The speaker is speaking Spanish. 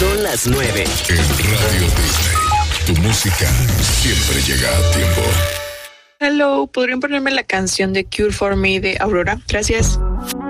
Son las 9. En Radio Disney, tu música siempre llega a tiempo. Hello, ¿podrían ponerme la canción de Cure for Me de Aurora? Gracias.